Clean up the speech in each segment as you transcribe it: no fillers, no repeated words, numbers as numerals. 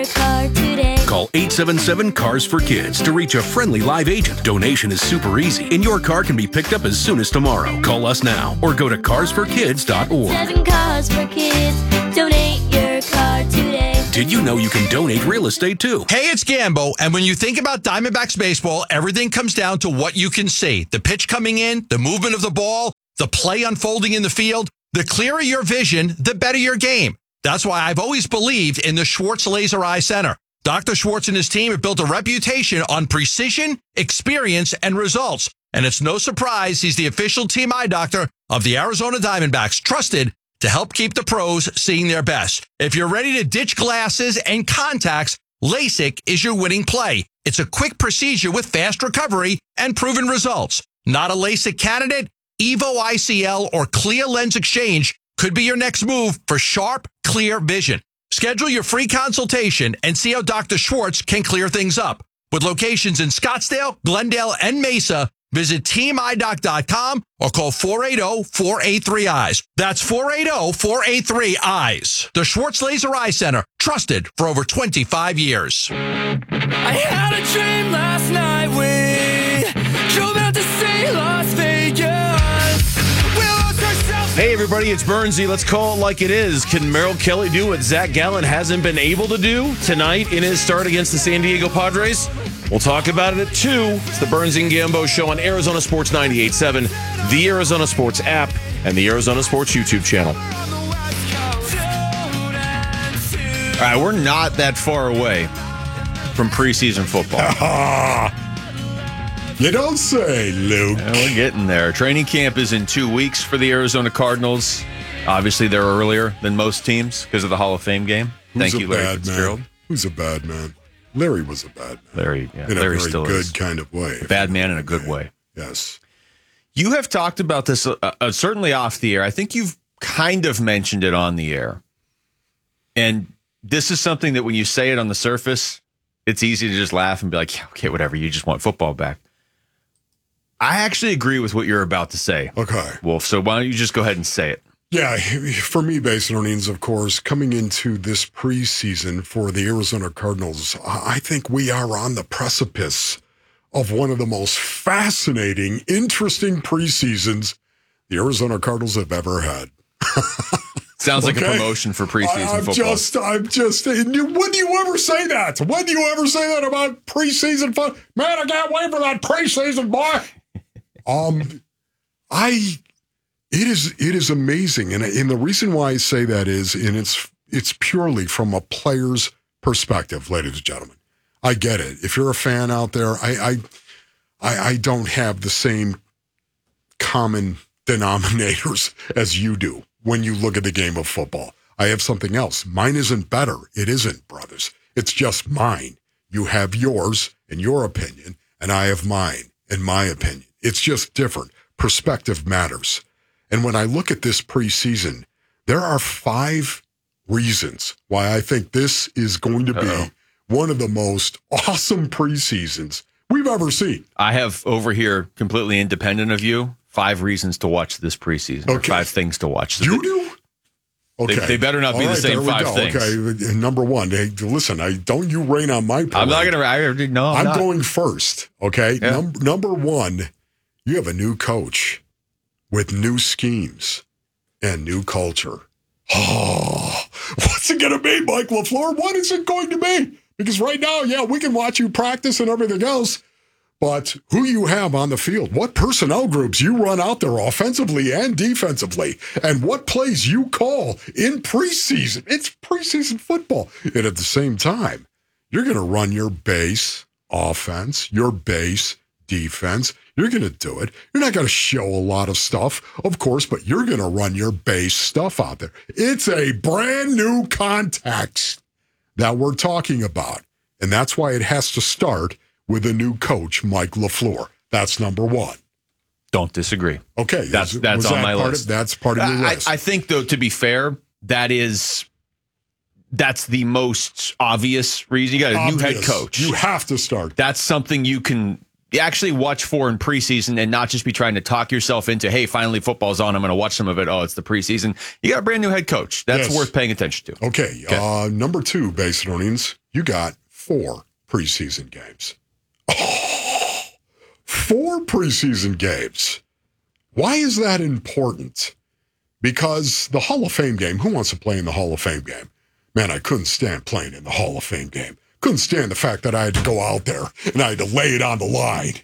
your car today. Call 877-CARS-FOR-KIDS to reach a friendly live agent. Donation is super easy, and your car can be picked up as soon as tomorrow. Call us now or go to carsforkids.org. 7 Cars for Kids. Donate your car today. Did you know you can donate real estate too? Hey, it's Gambo, and when you think about Diamondbacks baseball, everything comes down to what you can see. The pitch coming in, the movement of the ball, the play unfolding in the field. The clearer your vision, the better your game. That's why I've always believed in the Schwartz Laser Eye Center. Dr. Schwartz and his team have built a reputation on precision, experience, and results. And it's no surprise he's the official team eye doctor of the Arizona Diamondbacks, trusted to help keep the pros seeing their best. If you're ready to ditch glasses and contacts, LASIK is your winning play. It's a quick procedure with fast recovery and proven results. Not a LASIK candidate? Evo ICL or Clear Lens Exchange could be your next move for sharp, clear vision. Schedule your free consultation and see how Dr. Schwartz can clear things up. With locations in Scottsdale, Glendale, and Mesa, visit teamidoc.com or call 480-483-EYES. That's 480-483-EYES. The Schwartz Laser Eye Center, trusted for over 25 years. I had a dream last night. We drove out to see Las Vegas. Hey, everybody, it's Bernsey. Let's call it like it is. Can Merrill Kelly do what Zach Gallen hasn't been able to do tonight in his start against the San Diego Padres? We'll talk about it at 2. It's the Bernsey and Gambo Show on Arizona Sports 98.7, the Arizona Sports app, and the Arizona Sports YouTube channel. All right, we're not that far away from preseason football. You don't say, Luke. Yeah, we're getting there. Training camp is in 2 weeks for the Arizona Cardinals. Obviously, they're earlier than most teams because of the Hall of Fame game. Thank you, Larry Fitzgerald. Who's a bad man? Larry was a bad man. Larry in Larry a very still good is. kind of way. Bad man in a good way. Yes. You have talked about this certainly off the air. I think you've kind of mentioned it on the air. And this is something that when you say it on the surface, it's easy to just laugh and be like, yeah, okay, whatever. You just want football back. I actually agree with what you're about to say. Okay. Wolf, so why don't you just go ahead and say it? Yeah, for me, Basinonians, of course, coming into this preseason for the Arizona Cardinals, I think we are on the precipice of one of the most fascinating, interesting preseasons the Arizona Cardinals have ever had. Sounds like a promotion for preseason football. I'm just, when do you ever say that? When do you ever say that about preseason football? Man, I can't wait for that preseason, boy. It is amazing, and the reason why I say that is, and it's purely from a player's perspective, ladies and gentlemen. I get it. If you're a fan out there, I don't have the same common denominators as you do when you look at the game of football. I have something else. Mine isn't better. It isn't, brothers. It's just mine. You have yours and your opinion, and I have mine and my opinion. It's just different. Perspective matters. And when I look at this preseason, there are 5 reasons why I think this is going to be one of the most awesome preseasons we've ever seen. I have over here, completely independent of you, 5 reasons to watch this preseason. Okay. Or 5 things to watch. So you do? Okay. They better not be the same 5 things. Okay, number 1. Hey, listen, don't you rain on my parade. I'm not going to. I'm going first. Okay. Yeah. Number 1. You have a new coach with new schemes and new culture. Oh, what's it going to be, Mike LaFleur? What is it going to be? Because right now, yeah, we can watch you practice and everything else, but who you have on the field, what personnel groups you run out there offensively and defensively, and what plays you call in preseason. It's preseason football. And at the same time, you're going to run your base offense, your base defense. You're going to do it. You're not going to show a lot of stuff, of course, but you're going to run your base stuff out there. It's a brand new context that we're talking about. And that's why it has to start with a new coach, Mike LaFleur. That's number 1. Don't disagree. Okay. That's on my list. That's part of your list. I think, though, to be fair, that's the most obvious reason. You got a new head coach. You have to start. That's something you can actually watch for in preseason and not just be trying to talk yourself into, hey, finally football's on, I'm going to watch some of it. Oh, it's the preseason. You got a brand new head coach. That's Yes. worth paying attention to. Okay. Number 2, Basinonians, you got 4 preseason games. 4 preseason games. Why is that important? Because the Hall of Fame game, who wants to play in the Hall of Fame game? Man, I couldn't stand playing in the Hall of Fame game. Couldn't stand the fact that I had to go out there and I had to lay it on the line.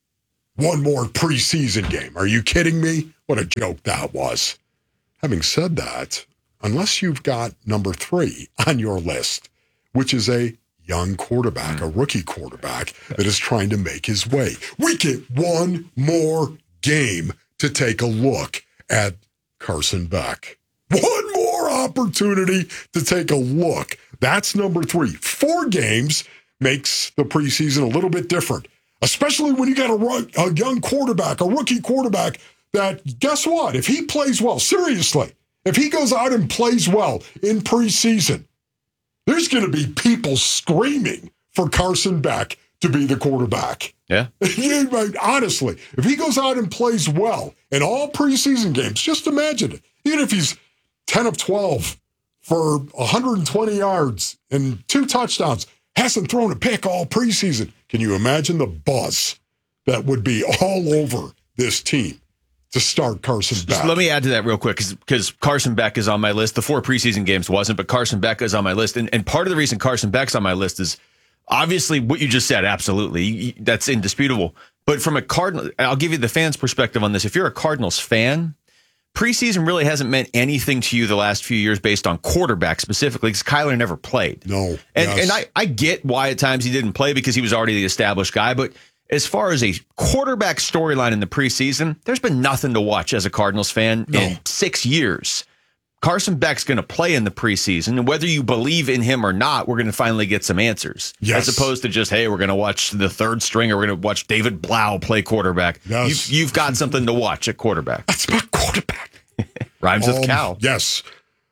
One more preseason game. Are you kidding me? What a joke that was. Having said that, unless you've got number 3 on your list, which is a young quarterback, a rookie quarterback that is trying to make his way, we get one more game to take a look at Carson Beck. One more opportunity to take a look. That's number 3. 4 games makes the preseason a little bit different, especially when you got a young quarterback, a rookie quarterback that, guess what? If he plays well, seriously, if he goes out and plays well in preseason, there's going to be people screaming for Carson Beck to be the quarterback. Yeah. Honestly, if he goes out and plays well in all preseason games, just imagine it. Even if he's 10 of 12 for 120 yards and 2 touchdowns, hasn't thrown a pick all preseason. Can you imagine the buzz that would be all over this team to start Carson Beck? Just let me add to that real quick, because Carson Beck is on my list. The 4 preseason games wasn't, but Carson Beck is on my list. And part of the reason Carson Beck's on my list is obviously what you just said. Absolutely. That's indisputable. But from a Cardinal, I'll give you the fans' perspective on this. If you're a Cardinals fan, preseason really hasn't meant anything to you the last few years based on quarterback specifically, because Kyler never played. No. And I get why at times he didn't play because he was already the established guy. But as far as a quarterback storyline in the preseason, there's been nothing to watch as a Cardinals fan in 6 years. Carson Beck's going to play in the preseason, and whether you believe in him or not, we're going to finally get some answers. Yes. As opposed to just, hey, we're going to watch the 3rd string, or we're going to watch David Blau play quarterback. Yes. You've got something to watch at quarterback. That's my quarterback. Rhymes with Cal. Yes.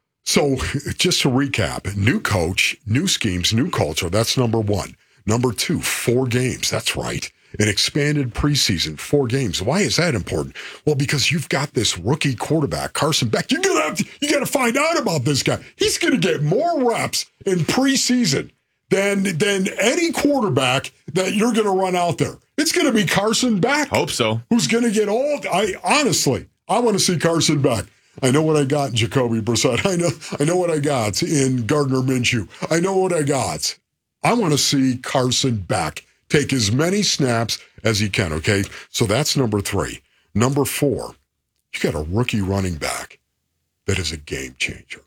So just to recap, new coach, new schemes, new culture. That's number 1. Number 2, 4 games. That's right. An expanded preseason, 4 games. Why is that important? Well, because you've got this rookie quarterback, Carson Beck. You got to find out about this guy. He's going to get more reps in preseason than any quarterback that you're going to run out there. It's going to be Carson Beck. Hope so. Who's going to get all? I want to see Carson Beck. I know what I got in Jacoby Brissett. I know what I got in Gardner Minshew. I know what I got. I want to see Carson Beck take as many snaps as he can, okay? So that's number 3. Number 4, you got a rookie running back that is a game changer.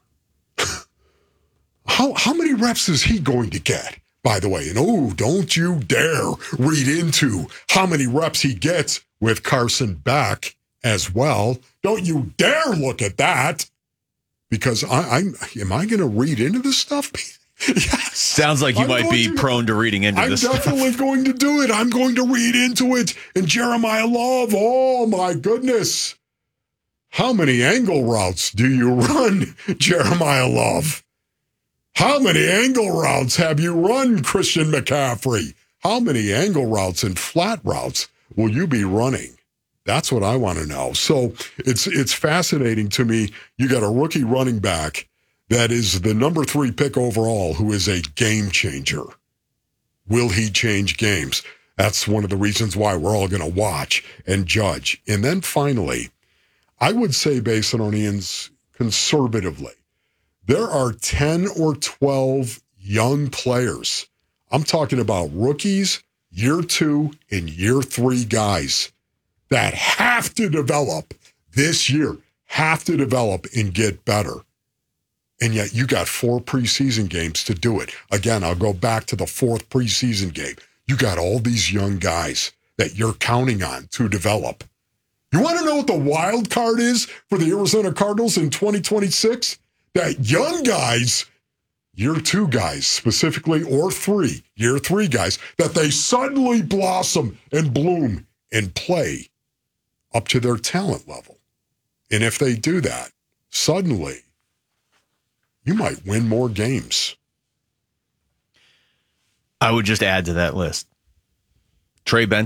How many reps is he going to get, by the way? And don't you dare read into how many reps he gets with Carson Beck as well. Don't you dare look at that, because am I going to read into this stuff? Yes. Sounds like you might be prone to reading into this. I'm definitely going to do it. I'm going to read into it. And Jeremiah Love, oh my goodness. How many angle routes do you run, Jeremiah Love? How many angle routes have you run, Christian McCaffrey? How many angle routes and flat routes will you be running? That's what I want to know. So it's fascinating to me. You got a rookie running back that is the number 3 pick overall, who is a game changer. Will he change games? That's one of the reasons why we're all going to watch and judge. And then finally, I would say, Basinonians, conservatively, there are 10 or 12 young players. I'm talking about rookies, year 2 and year 3 guys that have to develop this year, have to develop and get better. And yet you got 4 preseason games to do it. Again, I'll go back to the 4th preseason game. You got all these young guys that you're counting on to develop. You want to know what the wild card is for the Arizona Cardinals in 2026? That young guys, year 2 guys specifically, or 3, year 3 guys, that they suddenly blossom and bloom and play up to their talent level. And if they do that, suddenly, you might win more games. I would just add to that list Trey Benson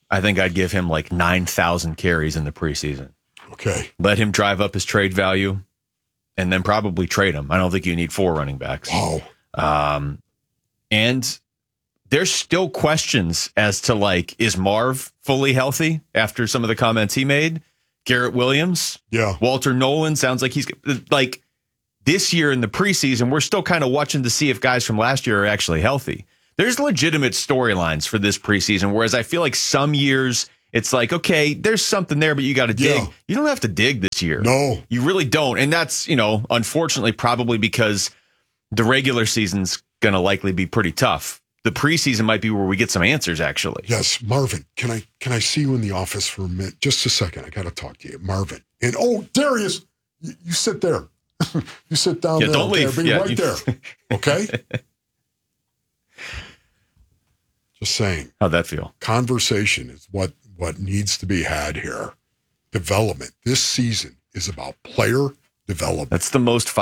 I think I'd give him like 9,000 carries in the preseason. Okay. Let him drive up his trade value and then probably trade him. I don't think you need 4 running backs. Wow. And there's still questions as to like, is Marv fully healthy after some of the comments he made? Garrett Williams? Yeah. Walter Nolan sounds like he's like this year in the preseason. We're still kind of watching to see if guys from last year are actually healthy. There's legitimate storylines for this preseason, whereas I feel like some years it's like, okay, there's something there, but you got to dig. Yeah. You don't have to dig this year. No. You really don't. And that's, unfortunately, probably because the regular season's going to likely be pretty tough. The preseason might be where we get some answers, actually. Yes, Marvin, can I see you in the office for a minute? Just a second. I got to talk to you. Marvin. And, Darius, you sit there. You sit down there. Don't leave. Be right there. Okay? Just saying. How'd that feel? Conversation is what needs to be had here. Development. This season is about player development. That's the most